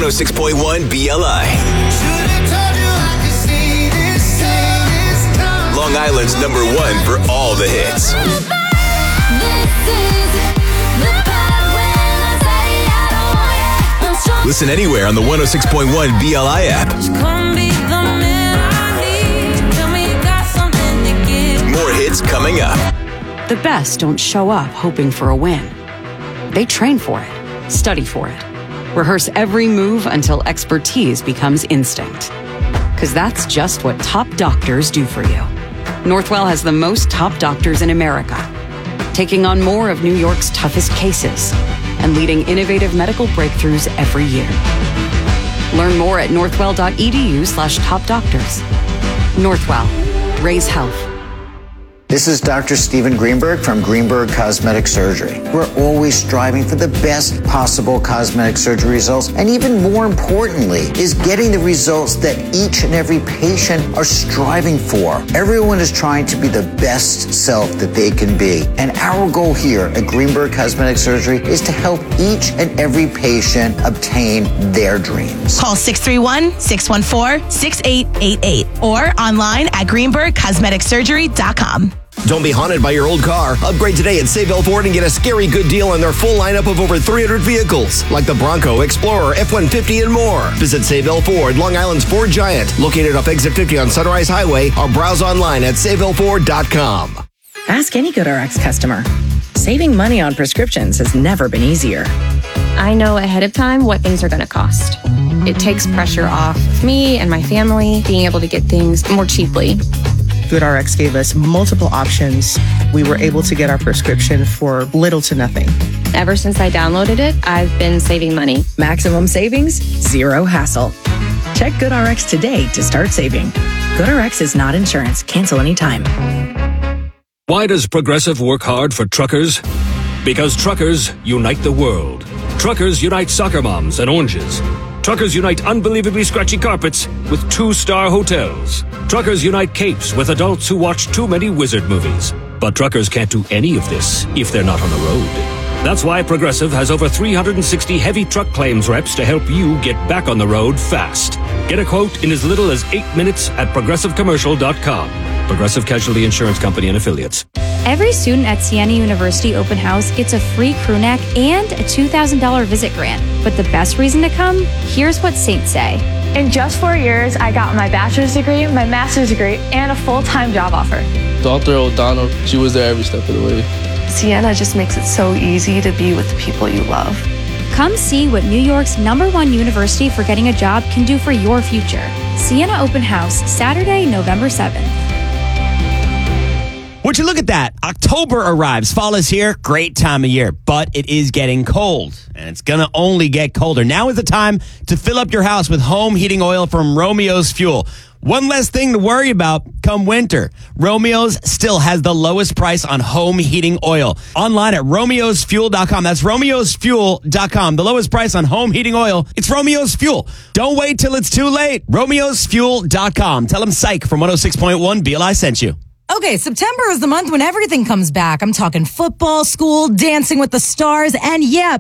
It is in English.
106.1 BLI. Long Island's number one for all the hits. Listen anywhere on the 106.1 BLI app. More hits coming up. The best don't show up hoping for a win. They train for it, study for it, rehearse every move until expertise becomes instinct. Because that's just what top doctors do for you. Northwell has the most top doctors in America, taking on more of New York's toughest cases and leading innovative medical breakthroughs every year. Learn more at northwell.edu/topdoctors. Northwell. Raise health. This is Dr. Steven Greenberg from Greenberg Cosmetic Surgery. We're always striving for the best possible cosmetic surgery results, and even more importantly, is getting the results that each and every patient are striving for. Everyone is trying to be the best self that they can be, and our goal here at Greenberg Cosmetic Surgery is to help each and every patient obtain their dreams. Call 631-614-6888 or online at greenbergcosmeticsurgery.com. Don't be haunted by your old car. Upgrade today at Sayville Ford and get a scary good deal on their full lineup of over 300 vehicles, like the Bronco, Explorer, F-150, and more. Visit Sayville Ford, Long Island's Ford Giant, located off Exit 50 on Sunrise Highway, or browse online at SayvilleFord.com. Ask any GoodRx customer. Saving money on prescriptions has never been easier. I know ahead of time what things are going to cost. It takes pressure off me and my family being able to get things more cheaply. GoodRx gave us multiple options. We were able to get our prescription for little to nothing. Ever since I downloaded it, I've been saving money. Maximum savings, zero hassle. Check GoodRx today to start saving. GoodRx is not insurance. Cancel anytime. Why does Progressive work hard for truckers? Because truckers unite the world. Truckers unite soccer moms and oranges. Truckers unite unbelievably scratchy carpets with 2-star hotels. Truckers unite capes with adults who watch too many wizard movies. But truckers can't do any of this if they're not on the road. That's why Progressive has over 360 heavy truck claims reps to help you get back on the road fast. Get a quote in as little as 8 minutes at progressivecommercial.com. Progressive Casualty Insurance Company and Affiliates. Every student at Siena University Open House gets a free crew neck and a $2,000 visit grant. But the best reason to come? Here's what Saints say. In just 4 years, I got my bachelor's degree, my master's degree, and a full-time job offer. Dr. O'Donnell, she was there every step of the way. Siena just makes it so easy to be with the people you love. Come see what New York's #1 university for getting a job can do for your future. Siena Open House, Saturday, November 7th. Would you look at that? October arrives. Fall is here. Great time of year. But it is getting cold. And it's going to only get colder. Now is the time to fill up your house with home heating oil from Romeo's Fuel. One less thing to worry about come winter. Romeo's still has the lowest price on home heating oil. Online at romeosfuel.com. That's romeosfuel.com. The lowest price on home heating oil. It's Romeo's Fuel. Don't wait till it's too late. romeosfuel.com. Tell them Psych from 106.1 BLI sent you. Okay, September is the month when everything comes back. I'm talking football, school, Dancing with the Stars, and yeah,